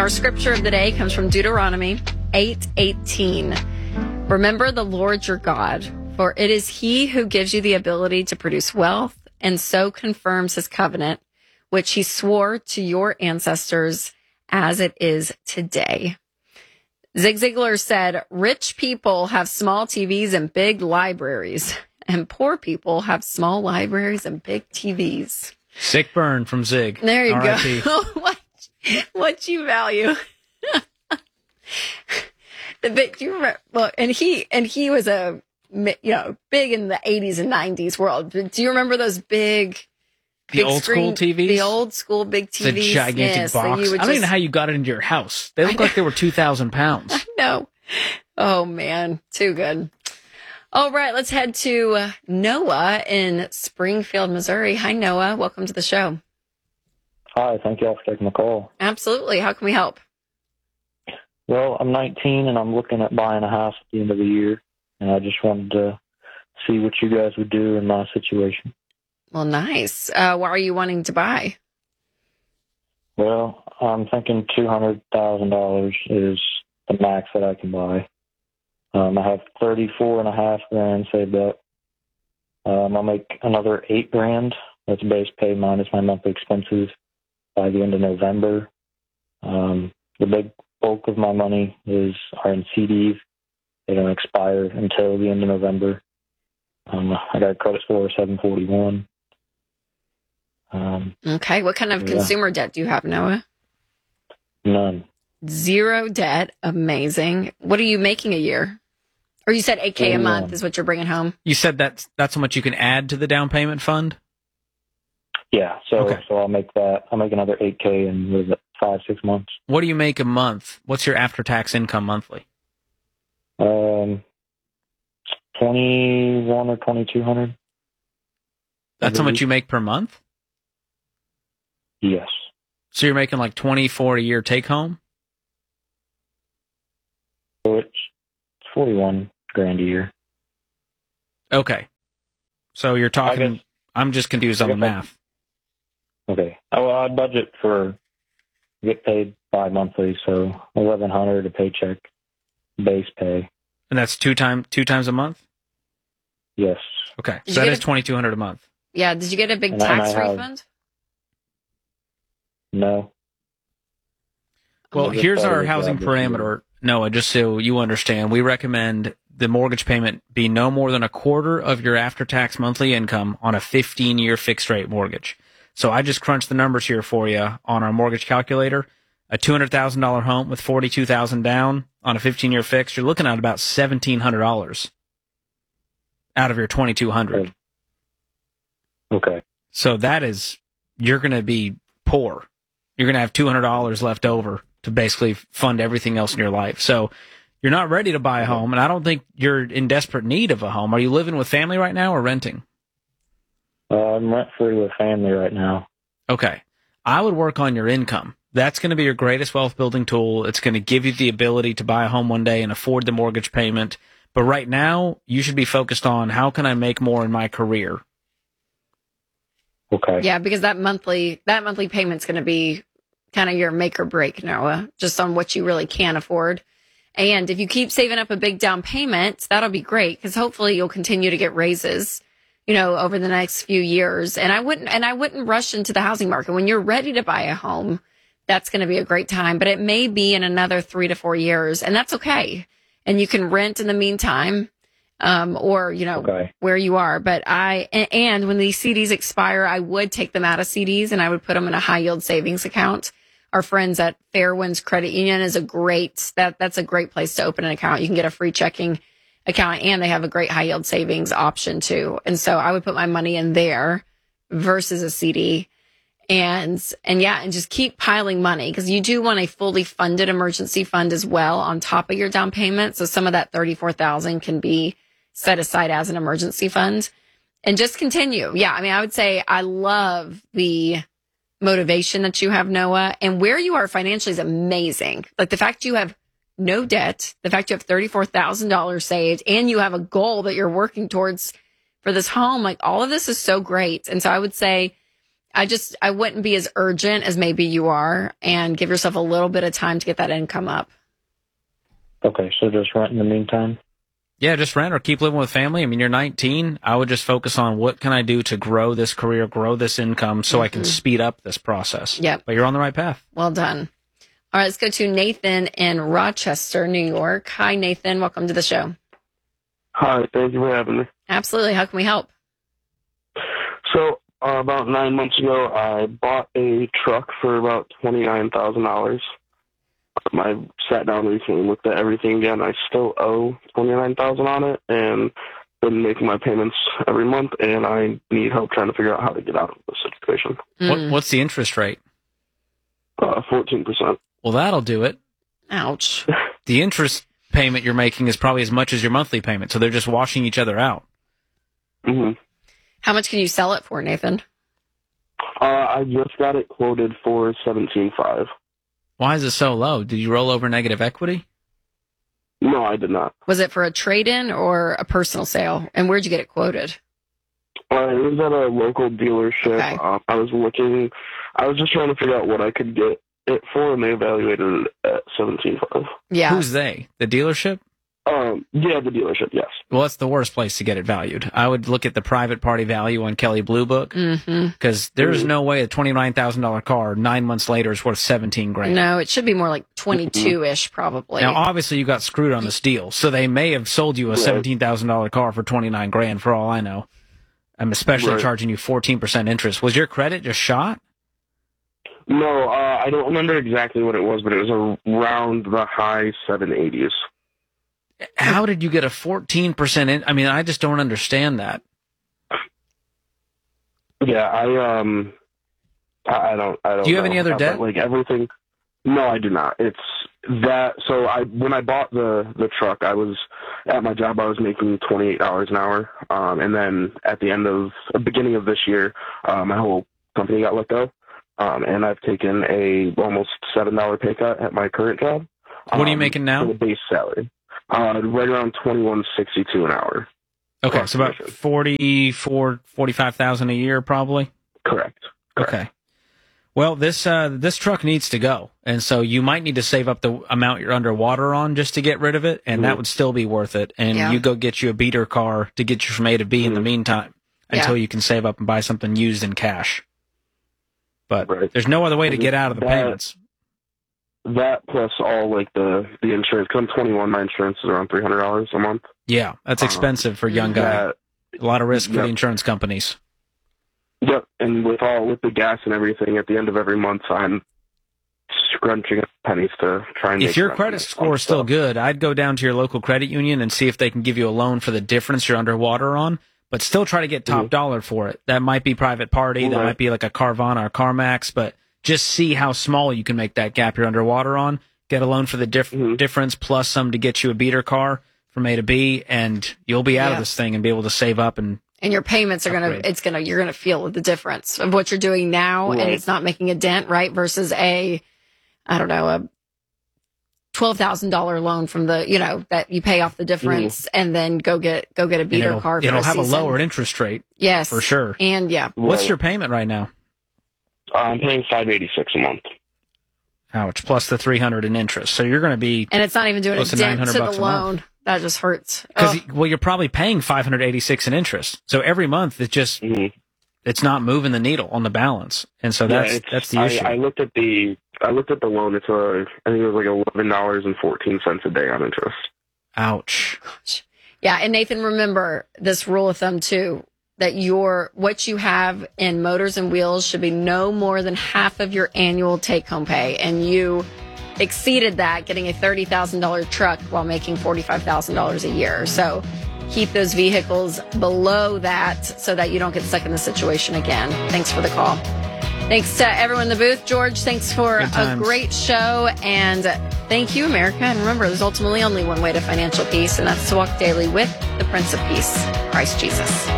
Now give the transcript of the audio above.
our scripture of the day comes from Deuteronomy 8:18. Remember the Lord your God, for it is he who gives you the ability to produce wealth and so confirms his covenant, which he swore to your ancestors as it is today. Zig Ziglar said, rich people have small TVs and big libraries, and poor people have small libraries and big TVs. Sick burn from Zig. There you R.I.P. go. What you value. But you remember, well, and he was a, big in the 80s and 90s world. Do you remember those big old school TVs? The old school big TVs. The gigantic box. I don't even know how you got it into your house. They look like they were 2,000 pounds. I know. Oh, man. Too good. All right. Let's head to Noah in Springfield, Missouri. Hi, Noah. Welcome to the show. Hi. Thank you all for taking the call. Absolutely. How can we help? Well, I'm 19 and I'm looking at buying a house at the end of the year. And I just wanted to see what you guys would do in my situation. Well, nice. What are you wanting to buy? Well, I'm thinking $200,000 is the max that I can buy. I have $34,500 saved up. I'll make another $8,000. That's base pay minus my monthly expenses by the end of November. The big bulk of my money are in CDs. They don't expire until the end of November. I got a credit score of 741. Okay. What kind of consumer debt do you have, Noah? None. Zero debt. Amazing. What are you making a year? Or you said $8,000 a month is what you're bringing home? You said that's how much you can add to the down payment fund? Yeah. So I'll make that. I'll make another $8,000 in 5-6 months. What do you make a month? What's your after-tax income monthly? 21 or 2,200. That's how much you make per month? Yes. So you're making like 24 a year take home? So it's 41 grand a year. Okay. So you're talking, I'm just confused on the math. Okay. Well, I budget get paid bi-monthly, so $1,100 a paycheck, base pay. And that's two times a month? Yes. Okay. So that is $2,200 a month. Yeah. Did you get a big tax refund? No. Well, here's our housing parameter, Noah, just so you understand. We recommend the mortgage payment be no more than a quarter of your after-tax monthly income on a 15-year fixed-rate mortgage. So I just crunched the numbers here for you on our mortgage calculator. A $200,000 home with $42,000 down on a 15-year fix, you're looking at about $1,700 out of your $2,200. Okay. So you're going to be poor. You're going to have $200 left over to basically fund everything else in your life. So you're not ready to buy a home, and I don't think you're in desperate need of a home. Are you living with family right now or renting? I'm rent-free with family right now. Okay. I would work on your income. That's going to be your greatest wealth-building tool. It's going to give you the ability to buy a home one day and afford the mortgage payment. But right now, you should be focused on how can I make more in my career? Okay. Yeah, because that monthly payment's going to be kind of your make or break, Noah, just on what you really can afford. And if you keep saving up a big down payment, that'll be great because hopefully you'll continue to get raises, over the next few years. And I wouldn't rush into the housing market. When you're ready to buy a home, that's going to be a great time, but it may be in another 3 to 4 years, and that's okay. And you can rent in the meantime, or where you are. But and when these CDs expire, I would take them out of CDs and I would put them in a high yield savings account. Our friends at Fairwinds Credit Union is that's a great place to open an account. You can get a free checking account and they have a great high yield savings option too. And so I would put my money in there versus a CD. And just keep piling money because you do want a fully funded emergency fund as well on top of your down payment. So some of that $34,000 can be set aside as an emergency fund and just continue. Yeah. I mean, I would say I love the motivation that you have, Noah, and where you are financially is amazing. Like the fact you have no debt, the fact you have $34,000 saved and you have a goal that you're working towards for this home, like all of this is so great. And so I would say, I wouldn't be as urgent as maybe you are, and give yourself a little bit of time to get that income up. Okay, so just rent in the meantime? Yeah, just rent or keep living with family. I mean, you're 19. I would just focus on what can I do to grow this career, grow this income so I can speed up this process. Yep. But you're on the right path. Well done. All right, let's go to Nathan in Rochester, New York. Hi, Nathan. Welcome to the show. Hi, thank you for having me. Absolutely. How can we help? So, about 9 months ago, I bought a truck for about $29,000. I sat down recently and looked at everything again. I still owe $29,000 on it, and been making my payments every month, and I need help trying to figure out how to get out of the situation. What's the interest rate? 14%. Well, that'll do it. Ouch. The interest payment you're making is probably as much as your monthly payment, so they're just washing each other out. Mm-hmm. How much can you sell it for, Nathan? I just got it quoted for $17,500. Why is it so low? Did you roll over negative equity? No, I did not. Was it for a trade-in or a personal sale? And where'd you get it quoted? It was at a local dealership. Okay. I was just trying to figure out what I could get it for, and they evaluated it at $17,500. Yeah. Who's they? The dealership? Yeah, the dealership, yes. Well, that's the worst place to get it valued. I would look at the private party value on Kelley Blue Book, because there's no way a $29,000 car 9 months later is worth $17,000. No, it should be more like 22-ish probably. Now, obviously, you got screwed on this deal, so they may have sold you a $17,000 car for $29,000 for all I know. I'm especially charging you 14% interest. Was your credit just shot? No, I don't remember exactly what it was, but it was around the high 780s. How did you get a 14% I mean, I just don't understand that. Yeah, I don't. Do you have any other debt? Like everything. No, I do not. It's that. So when I bought the truck, I was at my job. I was making $28 an hour, and then at the beginning of this year, my whole company got let go, and I've taken a almost $7 pay cut at my current job. What are you making now? For the base salary, right around $21.62 an hour. Okay, so about $45,000 a year, probably. Correct. Okay. Well, this truck needs to go, and so you might need to save up the amount you're underwater on just to get rid of it, and that would still be worth it. And you go get you a beater car to get you from A to B in the meantime until you can save up and buy something used in cash. But there's no other way to get out of the payments. That plus all like the insurance. Because I'm 21, my insurance is around $300 a month. Yeah, that's expensive for a young guy. A lot of risk for the insurance companies. Yep, and with the gas and everything, at the end of every month, I'm scrunching up pennies to try and. If your credit score is still good, I'd go down to your local credit union and see if they can give you a loan for the difference you're underwater on, but still try to get top dollar for it. That might be private party, that might be like a Carvana or CarMax, but just see how small you can make that gap you're underwater on. Get a loan for the difference plus some to get you a beater car from A to B, and you'll be out of this thing and be able to save up and your payments are you're gonna feel the difference of what you're doing now, and it's not making a dent, right? Versus a $12,000 loan from that you pay off the difference and then go get a beater car. It'll have a lower interest rate, yes, for sure. And what's your payment right now? I'm paying $586 a month. Ouch! Plus the $300 in interest, so you're going to be, and it's not even doing a dent to the loan. That just hurts. Well, you're probably paying $586 in interest. So every month it just it's not moving the needle on the balance, and so that's the issue. I looked at the loan. It's I think it was like $11.14 a day on interest. Ouch. Yeah, and Nathan, remember this rule of thumb too, that what you have in Motors and Wheels should be no more than half of your annual take-home pay, and you exceeded that getting a $30,000 truck while making $45,000 a year. So keep those vehicles below that so that you don't get stuck in the situation again. Thanks for the call. Thanks to everyone in the booth. George, thanks for a great show. And thank you, America. And remember, there's ultimately only one way to financial peace, and that's to walk daily with the Prince of Peace, Christ Jesus.